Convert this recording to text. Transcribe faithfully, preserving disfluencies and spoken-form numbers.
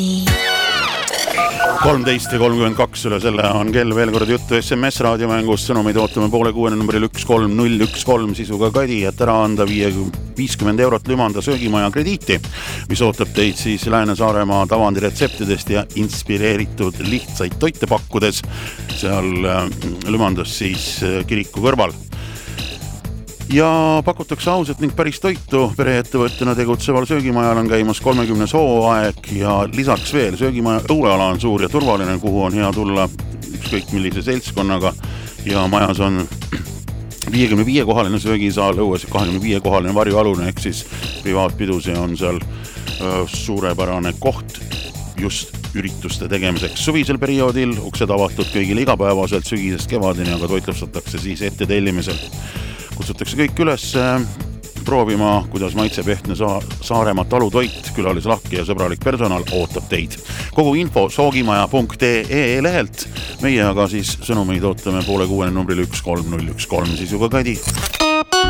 kolmteist ja kolmkümmend kaks üle selle on kell veel kord juttu S M S raadiomängust, sõnumeid ootame poole kuuene numbril üks kolm null üks kolm sisuga Kadi, et ära anda viiskümmend eurot Lümanda söögimaja krediiti, mis ootab teid siis Lääne-Saaremaa tavandi retseptidest ja inspireeritud lihtsaid toite pakkudes seal Lümandas siis kiriku kõrval. Ja pakutakse ausat ning päris toitu. Pereettevõttena tegutseval söögimajal on käimas kolmekümnes hooaeg ja lisaks veel söögimaja õueala on suur ja turvaline, kuhu on hea tulla ükskõik millise seltskonnaga ja majas on viiekümne viie kohaline söögisaal, õues kahekümne viie kohaline varjualune ehk siis privaatpidusi on seal öö, suurepärane koht just ürituste tegemiseks. Suvisel perioodil uksed avatud kõigile igapäevaselt sügisest kevadini, aga toitlustatakse siis ette tellimisel. Kutsutakse kõik üles proovima, kuidas maitseb ehtne Saaremaa talutoit, külalislahke ja sõbralik personal ootab teid. Kogu info soogimaja punkt ee lehelt. Meie aga siis sõnumeid ootame poole kuuene numbril üks kolm null üks kolm sisuga Kadi.